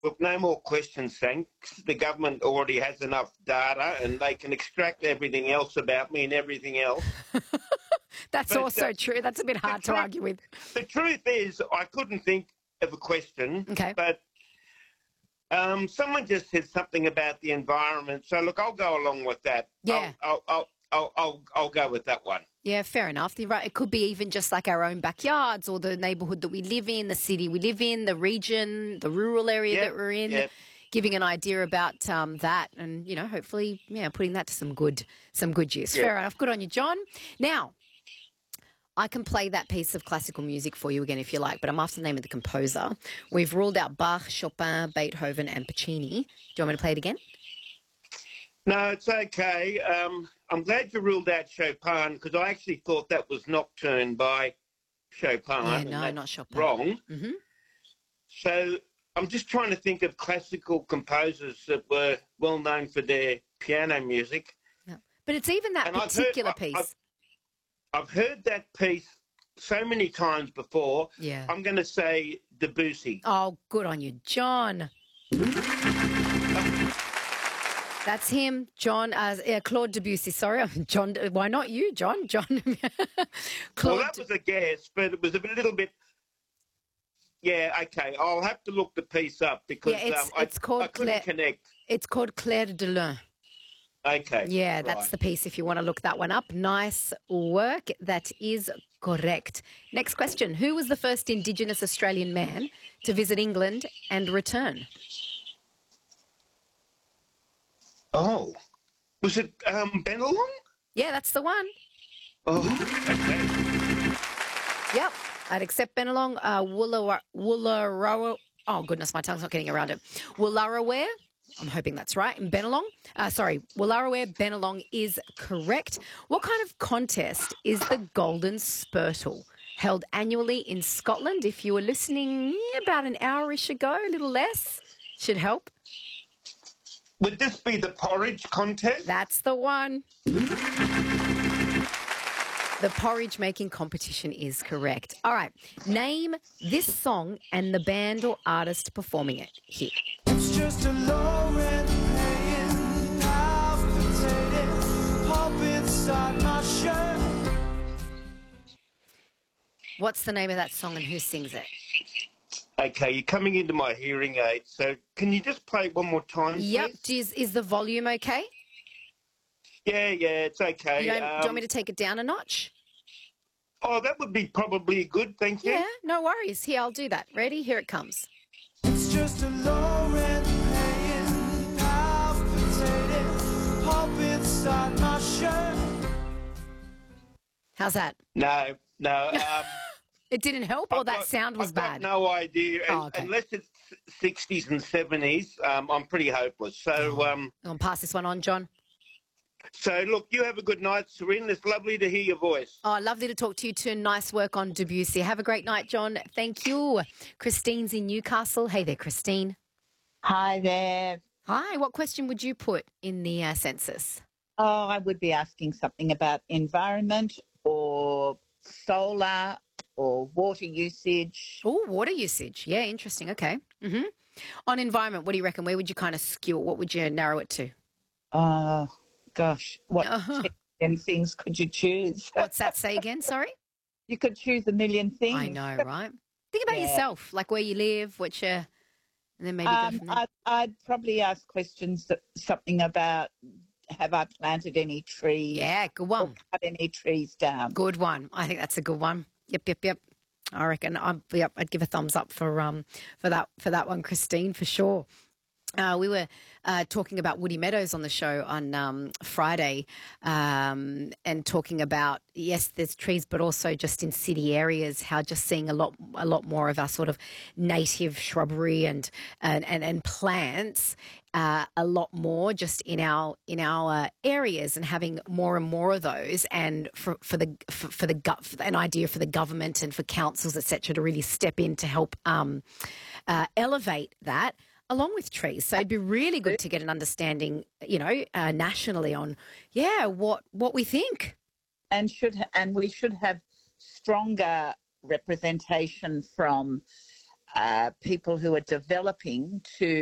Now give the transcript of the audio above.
Look, no more questions, thanks. The government already has enough data and they can extract everything else about me and everything else. That's But, also true. That's a bit hard to argue with. The truth is, I couldn't think of a question, Okay. but someone just said something about the environment. So, look, I'll go along with that. Yeah. I'll go with that one. Yeah, fair enough. You're right. It could be even just like our own backyards or the neighbourhood that we live in, the city we live in, the region, the rural area that we're in, giving an idea about that and, you know, hopefully, putting that to some good use. Yeah. Fair enough. Good on you, John. Now, I can play that piece of classical music for you again if you like, but I'm after the name of the composer. We've ruled out Bach, Chopin, Beethoven and Puccini. Do you want me to play it again? No, it's okay. I'm glad you ruled out Chopin because I actually thought that was Nocturne by Chopin. Yeah, no, not Chopin. Wrong. Mm-hmm. So I'm just trying to think of classical composers that were well known for their piano music. Yeah. But it's even that particular piece. I've heard that piece so many times before. Yeah. I'm going to say Debussy. Oh, good on you, John. That's him, John. Claude Debussy. Sorry, John. Why not you, John? John. Well, that was a guess, but it was a little bit. Yeah, okay. I'll have to look the piece up because it's called I couldn't connect. It's called Clair de Lune. Okay. Yeah, that's the piece if you want to look that one up. Nice work. That is correct. Next question. Who was the first Indigenous Australian man to visit England and return? Oh, was it Bennelong? Yeah, that's the one. Oh, okay. Yep, I'd accept Bennelong. Woollarawa. Oh, goodness, my tongue's not getting around it. Woollarawa. I'm hoping that's right. And Bennelong. Woollarawa Bennelong is correct. What kind of contest is the Golden Spurtle? Held annually in Scotland. If you were listening about an hour-ish ago, a little less, should help. Would this be the porridge contest? That's the one. The porridge making competition is correct. All right. Name this song and the band or artist performing it. Here. It's just a low rent paying, half potato, pop inside my shirt. What's the name of that song and who sings it? Okay, you're coming into my hearing aid, so can you just play it one more time, Yep. please? Is the volume okay? Yeah, it's okay. Do you want me to take it down a notch? Oh, that would be probably good, thank you. Yeah, no worries. Here, I'll do that. Ready? Here it comes. It's just a low rent paying, half potato, pop inside my shirt. How's that? No. It didn't help or that sound was I've got bad? no idea. Okay. Unless it's 60s and 70s, I'm pretty hopeless. So, I'll pass this one on, John. So, look, you have a good night, Serene. It's lovely to hear your voice. Oh, lovely to talk to you too. Nice work on Debussy. Have a great night, John. Thank you. Christine's in Newcastle. Hey there, Christine. Hi there. Hi. What question would you put in the census? Oh, I would be asking something about environment or solar or water usage. Oh, water usage. Yeah, interesting. Okay. Mm-hmm. On environment, what do you reckon? Where would you kind of skew it? What would you narrow it to? Oh, gosh. What 10 things could you choose? What's that say again? Sorry? You could choose a million things. I know, right? Think about yourself, like where you live, which and then maybe go from there. I'd probably ask questions something about have I planted any trees? Yeah, good one. Or cut any trees down? Good one. I think that's a good one. Yep. I reckon I'd give a thumbs up for that one, Christine, for sure. We were talking about Woody Meadows on the show on Friday and talking about, yes, there's trees, but also just in city areas, how just seeing a lot more of our sort of native shrubbery and plants, a lot more just in our areas and having more and more of those, and for an idea for the government and for councils, etc., to really step in to help elevate that, along with trees. So it'd be really good to get an understanding, nationally on, what we think. And we should have stronger representation from people who are developing to